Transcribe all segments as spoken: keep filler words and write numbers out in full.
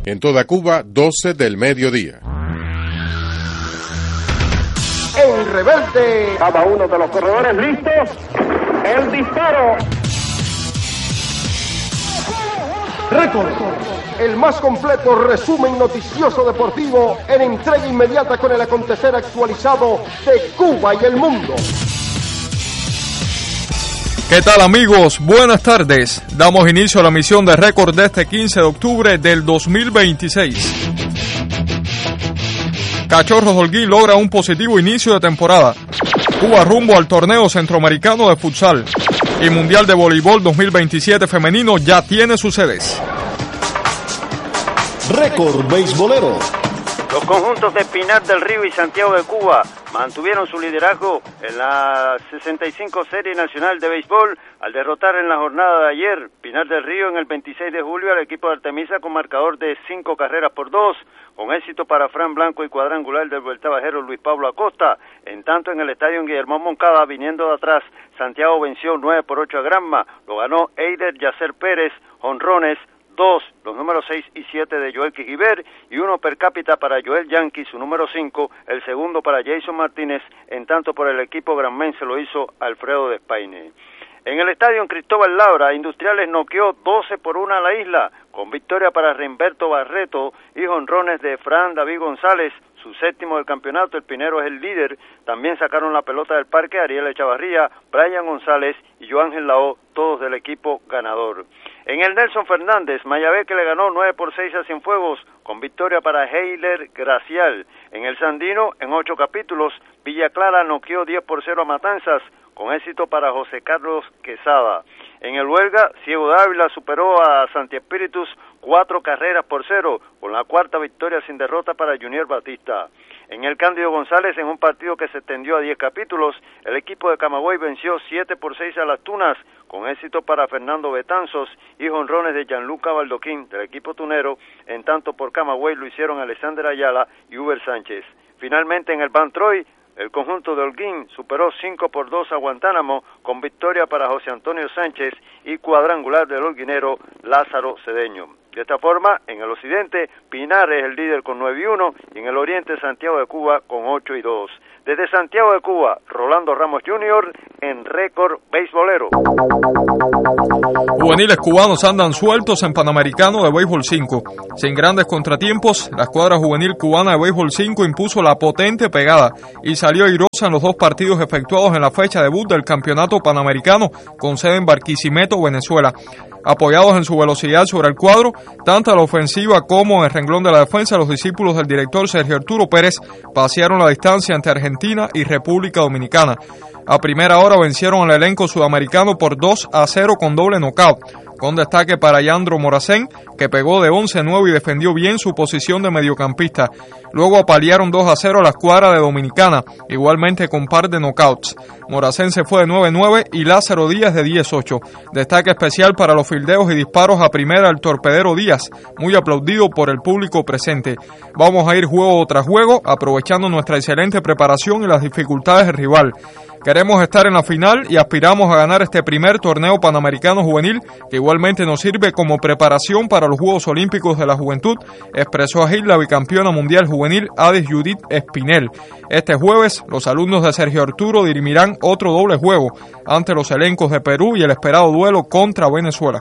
En toda Cuba, doce del mediodía. En Rebelde, cada uno de los corredores listos. El disparo. Récord, el más completo resumen noticioso deportivo en entrega inmediata con el acontecer actualizado de Cuba y el mundo. ¿Qué tal, amigos? Buenas tardes. Damos inicio a la emisión de Récord de este quince de octubre del dos mil veintiséis. Cachorros Holguín logra un positivo inicio de temporada. Cuba rumbo al torneo centroamericano de futsal y Mundial de Voleibol dos mil veintisiete femenino ya tiene sus sedes. Récord beisbolero. Los conjuntos de Pinar del Río y Santiago de Cuba mantuvieron su liderazgo en la sesenta y cinco Serie Nacional de Béisbol al derrotar en la jornada de ayer Pinar del Río en el veintiséis de julio al equipo de Artemisa con marcador de cinco carreras por dos, con éxito para Fran Blanco y cuadrangular del vueltabajero Luis Pablo Acosta. En tanto, en el estadio en Guillermo Moncada, viniendo de atrás, Santiago venció nueve por ocho a Granma, lo ganó Eider Yacer Pérez, jonrones, dos, los números seis y siete de Joel Quijiber y uno per cápita para Joel Yankee, su número cinco, el segundo para Jason Martínez, en tanto por el equipo granmense lo hizo Alfredo Despaine. En el estadio en Cristóbal Labra, Industriales noqueó doce por uno a la Isla, con victoria para Remberto Barreto y jonrones de Fran David González, su séptimo del campeonato. El Pinero es el líder. También sacaron la pelota del parque Ariel Echavarría, Brian González y Joángel Lao, todos del equipo ganador. En el Nelson Fernández, Mayabeque le ganó nueve por seis a Cienfuegos, con victoria para Heiler Gracial. En el Sandino, en ocho capítulos, Villa Clara noqueó diez por cero a Matanzas, con éxito para José Carlos Quesada. En el Huelga, Ciego Dávila superó a Santi Espíritus cuatro carreras por cero, con la cuarta victoria sin derrota para Junior Batista. En el Cándido González, en un partido que se extendió a diez capítulos, el equipo de Camagüey venció siete por seis a Las Tunas, con éxito para Fernando Betanzos y jonrones de Gianluca Baldoquín del equipo tunero. En tanto por Camagüey lo hicieron Alexander Ayala y Uber Sánchez. Finalmente en el Ban Troy, el conjunto de Holguín superó cinco por dos a Guantánamo, con victoria para José Antonio Sánchez y cuadrangular del holguinero Lázaro Cedeño. De esta forma, en el occidente, Pinar es el líder con nueve y uno, y en el oriente, Santiago de Cuba con ocho y dos. Desde Santiago de Cuba, Rolando Ramos junior en Récord Beisbolero. Juveniles cubanos andan sueltos en Panamericano de Béisbol cinco. Sin grandes contratiempos, la escuadra juvenil cubana de Béisbol cinco impuso la potente pegada y salió airosa en los dos partidos efectuados en la fecha debut del Campeonato Panamericano con sede en Barquisimeto, Venezuela. Apoyados en su velocidad sobre el cuadro, tanto a la ofensiva como en el renglón de la defensa, los discípulos del director Sergio Arturo Pérez pasearon la distancia ante Argentina y República Dominicana. A primera hora vencieron al elenco sudamericano por dos a cero con doble knockout, con destaque para Yandro Moracén, que pegó de once nueve y defendió bien su posición de mediocampista. Luego apalearon dos a cero a la escuadra de Dominicana, igualmente con par de knockouts. Moracén se fue de nueve nueve y Lázaro Díaz de diez ocho. Destaque especial para los fildeos y disparos a primera del torpedero Díaz, muy aplaudido por el público presente. Vamos a ir juego tras juego, aprovechando nuestra excelente preparación y las dificultades del rival. Queremos estar en la final y aspiramos a ganar este primer torneo panamericano juvenil, que igualmente nos sirve como preparación para los Juegos Olímpicos de la Juventud, expresó así la bicampeona mundial juvenil Adis Judith Espinel. Este jueves, los alumnos de Sergio Arturo dirimirán otro doble juego ante los elencos de Perú y el esperado duelo contra Venezuela.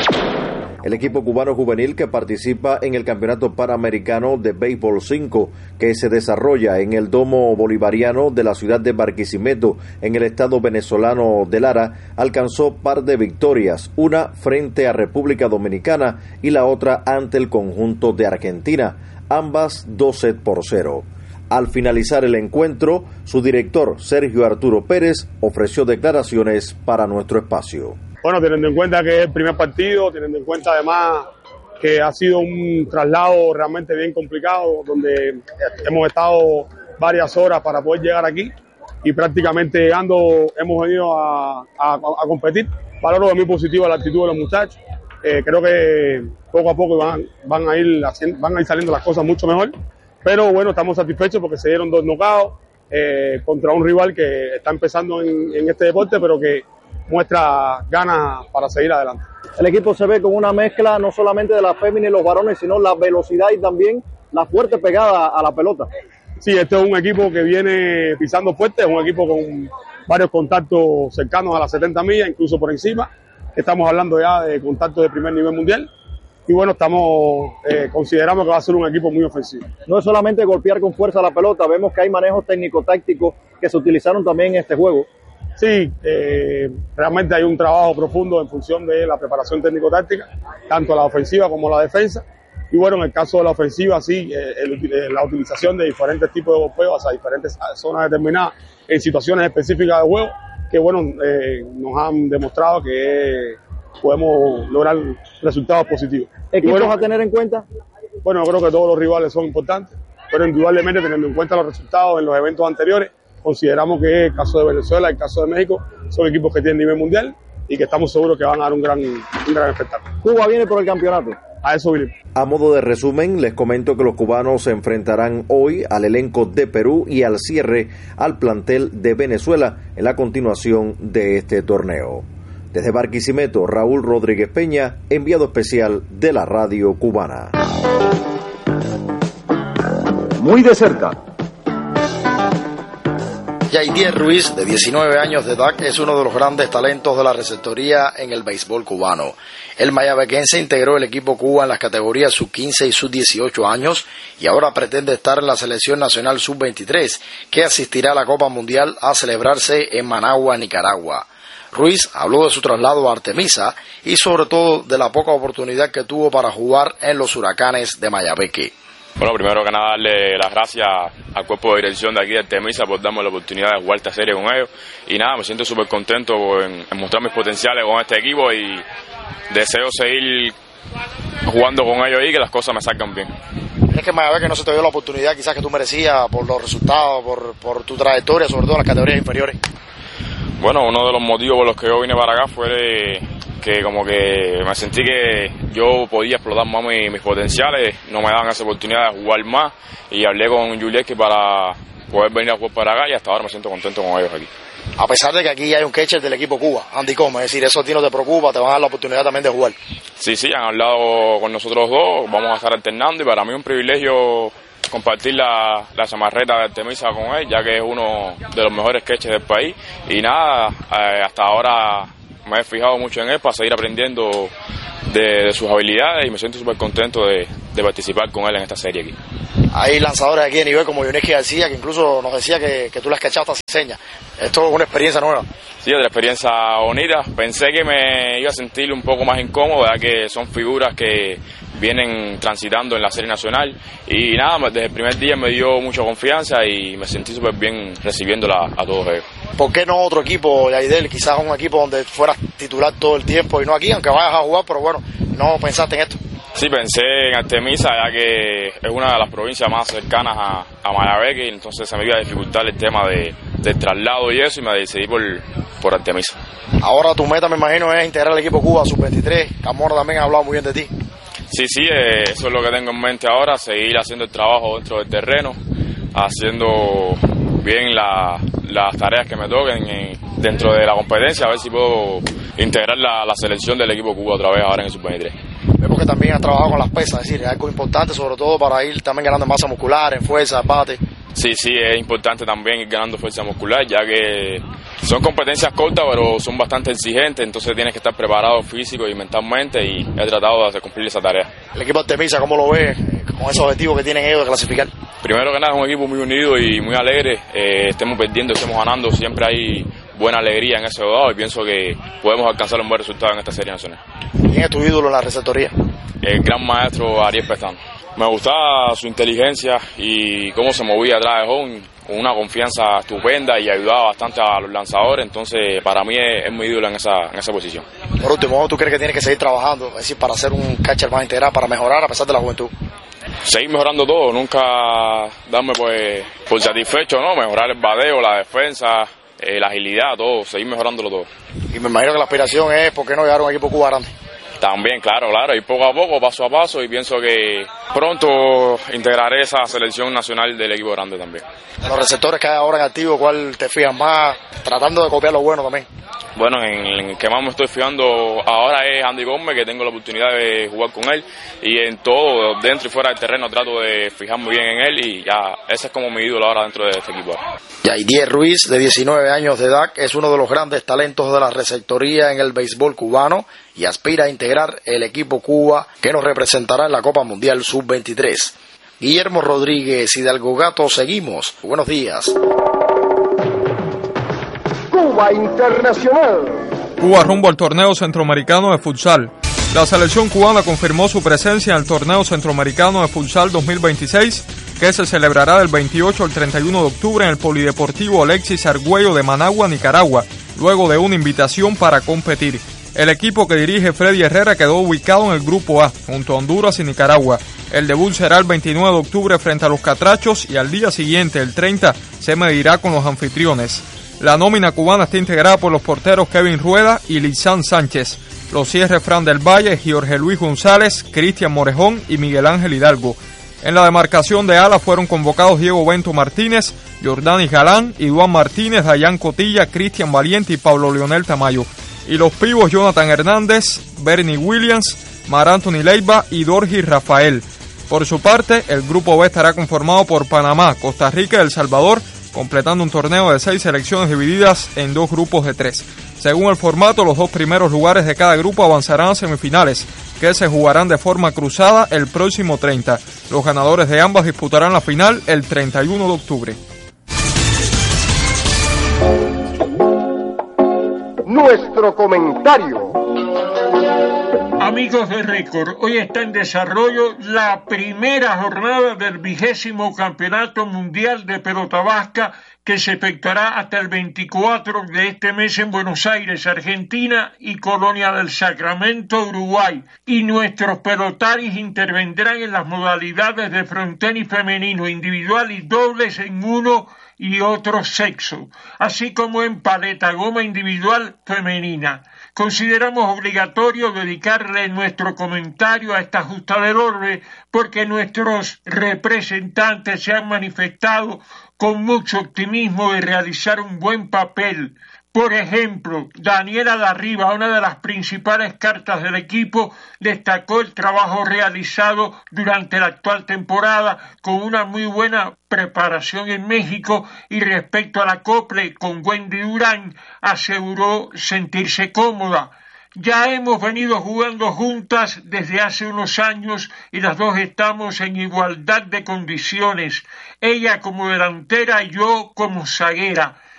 El equipo cubano juvenil que participa en el Campeonato Panamericano de Béisbol cinco, que se desarrolla en el Domo Bolivariano de la ciudad de Barquisimeto, en el estado venezolano de Lara, alcanzó par de victorias, una frente a República Dominicana y la otra ante el conjunto de Argentina, ambas doce por cero. Al finalizar el encuentro, su director, Sergio Arturo Pérez, ofreció declaraciones para nuestro espacio. Bueno, teniendo en cuenta que es el primer partido, teniendo en cuenta además que ha sido un traslado realmente bien complicado, donde hemos estado varias horas para poder llegar aquí y prácticamente llegando hemos venido a, a, a competir. Valoro de muy positiva la actitud de los muchachos. Eh, creo que poco a poco van, van, a ir haciendo, van a ir saliendo las cosas mucho mejor. Pero bueno, estamos satisfechos porque se dieron dos knockouts eh, contra un rival que está empezando en, en este deporte, pero que muestra ganas para seguir adelante. El equipo se ve con una mezcla no solamente de la fémina y los varones, sino la velocidad y también la fuerte pegada a la pelota. Sí, este es un equipo que viene pisando fuerte, es un equipo con varios contactos cercanos a las setenta millas, incluso por encima. Estamos hablando ya de contactos de primer nivel mundial. Y bueno, estamos eh, consideramos que va a ser un equipo muy ofensivo. No es solamente golpear con fuerza la pelota, vemos que hay manejos técnico-tácticos que se utilizaron también en este juego. Sí, eh, realmente hay un trabajo profundo en función de la preparación técnico-táctica, tanto la ofensiva como la defensa. Y bueno, en el caso de la ofensiva, sí, eh, el, la utilización de diferentes tipos de golpeos hacia diferentes zonas determinadas en situaciones específicas de juego, que bueno, eh, nos han demostrado que podemos lograr resultados positivos. ¿Equipos bueno, a tener en cuenta? Bueno, yo creo que todos los rivales son importantes, pero indudablemente teniendo en cuenta los resultados en los eventos anteriores, consideramos que el caso de Venezuela, el caso de México, son equipos que tienen nivel mundial y que estamos seguros que van a dar un gran, un gran espectáculo. Cuba viene por el campeonato. A eso vinimos. A modo de resumen, les comento que los cubanos se enfrentarán hoy al elenco de Perú y al cierre al plantel de Venezuela en la continuación de este torneo. Desde Barquisimeto, Raúl Rodríguez Peña, enviado especial de la radio cubana. Muy de cerca. Yaidier Ruiz, de diecinueve años de edad, es uno de los grandes talentos de la receptoría en el béisbol cubano. El mayabequense integró el equipo Cuba en las categorías sub quince y sub dieciocho años y ahora pretende estar en la selección nacional sub veintitrés, que asistirá a la Copa Mundial a celebrarse en Managua, Nicaragua. Ruiz habló de su traslado a Artemisa y sobre todo de la poca oportunidad que tuvo para jugar en los Huracanes de Mayabeque. Bueno, primero que nada darle las gracias al cuerpo de dirección de aquí de Artemisa por darme la oportunidad de jugar esta serie con ellos. Y nada, me siento súper contento en, en mostrar mis potenciales con este equipo y deseo seguir jugando con ellos y que las cosas me salgan bien. ¿Crees que en Mayabeque no se te dio la oportunidad quizás que tú merecías por los resultados, por, por tu trayectoria, sobre todo en las categorías inferiores? Bueno, uno de los motivos por los que yo vine para acá fue de que como que me sentí que yo podía explotar más mis, mis potenciales, no me daban esa oportunidad de jugar más y hablé con Julietki para poder venir a jugar para acá y hasta ahora me siento contento con ellos aquí. A pesar de que aquí hay un catcher del equipo Cuba, Andy Come, es decir, eso a ti no te preocupa, te van a dar la oportunidad también de jugar. Sí, sí, han hablado con nosotros dos, vamos a estar alternando y para mí es un privilegio compartir la, la chamarreta de Artemisa con él, ya que es uno de los mejores catchers del país y nada, eh, hasta ahora me he fijado mucho en él para seguir aprendiendo de, de sus habilidades y me siento súper contento de, de participar con él en esta serie aquí. Hay lanzadores aquí de nivel como Yuneski García, que incluso nos decía que, que tú le has cachado hasta señas. Esto es una experiencia nueva. Sí, es una experiencia bonita. Pensé que me iba a sentir un poco más incómodo, ya que son figuras que vienen transitando en la serie nacional y nada, desde el primer día me dio mucha confianza y me sentí súper bien recibiéndola a todos ellos. ¿Por qué no otro equipo, Yaidel? Quizás un equipo donde fueras titular todo el tiempo y no aquí, aunque vayas a jugar, pero bueno, ¿no pensaste en esto? Sí, pensé en Artemisa, ya que es una de las provincias más cercanas a, a Mayabeque y entonces se me iba a dificultar el tema de, del traslado y eso y me decidí por, por Artemisa. Ahora tu meta, me imagino, es integrar el equipo Cuba sub veintitrés. Camorra también ha hablado muy bien de ti. Sí, sí, eh, eso es lo que tengo en mente ahora, seguir haciendo el trabajo dentro del terreno, haciendo bien la, las tareas que me toquen en, dentro de la competencia, a ver si puedo integrar la, la selección del equipo Cuba otra vez ahora en el sub veintitrés. Vemos que también has trabajado con las pesas, es decir, es algo importante sobre todo para ir también ganando en masa muscular, en fuerza, bate. Sí, sí, es importante también ir ganando fuerza muscular, ya que son competencias cortas, pero son bastante exigentes, entonces tienes que estar preparado físico y mentalmente y he tratado de hacer cumplir esa tarea. ¿El equipo Artemisa cómo lo ves con esos objetivos que tienen ellos de clasificar? Primero que nada es un equipo muy unido y muy alegre, eh, estemos perdiendo, estemos ganando, siempre hay buena alegría en ese dado y pienso que podemos alcanzar un buen resultado en esta serie nacional. ¿Quién es tu ídolo en la receptoría? El gran maestro Ariel Pestano. Me gustaba su inteligencia y cómo se movía atrás de home, con una confianza estupenda y ayudaba bastante a los lanzadores, entonces para mí es, es mi ídolo en esa, en esa posición. Por último, ¿tú crees que tienes que seguir trabajando, es decir, para ser un catcher más integral, para mejorar a pesar de la juventud? Seguir mejorando todo, nunca darme pues, por satisfecho, ¿no? Mejorar el bateo, la defensa, eh, la agilidad, todo, seguir mejorándolo todo. Y me imagino que la aspiración es, ¿por qué no llegar a un equipo Cuba grande? También, claro, claro, y poco a poco, paso a paso, y pienso que Pronto integraré esa selección nacional del equipo grande también. De los receptores que hay ahora en activo, ¿cuál te fijas más? Tratando de copiar lo bueno también. Bueno, en el que más me estoy fijando ahora es Andy Gómez, que tengo la oportunidad de jugar con él, y en todo, dentro y fuera del terreno, trato de fijarme bien en él, y ya ese es como mi ídolo ahora dentro de este equipo. Yaidier Ruiz, de diecinueve años de edad, es uno de los grandes talentos de la receptoría en el béisbol cubano y aspira a integrar el equipo Cuba que nos representará en la Copa Mundial sub veintitrés. Guillermo Rodríguez, Hidalgo Gato, seguimos. Buenos días. Cuba Internacional. Cuba rumbo al torneo centroamericano de futsal. La selección cubana confirmó su presencia en el torneo centroamericano de futsal dos mil veintiséis, que se celebrará del veintiocho al treinta y uno de octubre en el Polideportivo Alexis Argüello de Managua, Nicaragua, luego de una invitación para competir. El equipo que dirige Freddy Herrera quedó ubicado en el Grupo A, junto a Honduras y Nicaragua. El debut será el veintinueve de octubre frente a los Catrachos y al día siguiente, el treinta, se medirá con los anfitriones. La nómina cubana está integrada por los porteros Kevin Rueda y Lisán Sánchez, los cierres Fran del Valle, Jorge Luis González, Cristian Morejón y Miguel Ángel Hidalgo. En la demarcación de ala fueron convocados Diego Bento Martínez, Jordanis Galán, Iduán Martínez, Dayan Cotilla, Cristian Valiente y Pablo Leonel Tamayo. Y los pivos Jonathan Hernández, Bernie Williams, Mar Anthony Leiva y Dorgi Rafael. Por su parte, el Grupo B estará conformado por Panamá, Costa Rica y El Salvador, completando un torneo de seis selecciones divididas en dos grupos de tres. Según el formato, los dos primeros lugares de cada grupo avanzarán a semifinales, que se jugarán de forma cruzada el próximo treinta. Los ganadores de ambas disputarán la final el treinta y uno de octubre. Nuestro comentario. Amigos de Récord, hoy está en desarrollo la primera jornada del vigésimo Campeonato Mundial de Pelota Vasca, que se efectuará hasta el veinticuatro de este mes en Buenos Aires, Argentina, y Colonia del Sacramento, Uruguay. Y nuestros pelotaris intervendrán en las modalidades de frontenis femenino, individual y dobles en uno y otro sexo, así como en paleta goma individual femenina. Consideramos obligatorio dedicarle nuestro comentario a esta justa del orbe porque nuestros representantes se han manifestado con mucho optimismo de realizar un buen papel. Por ejemplo, Daniela Darriba, una de las principales cartas del equipo, destacó el trabajo realizado durante la actual temporada con una muy buena preparación en México, y respecto al acople con Wendy Durán, aseguró sentirse cómoda. Ya hemos venido jugando juntas desde hace unos años y las dos estamos en igualdad de condiciones, ella como delantera y yo como zaguera.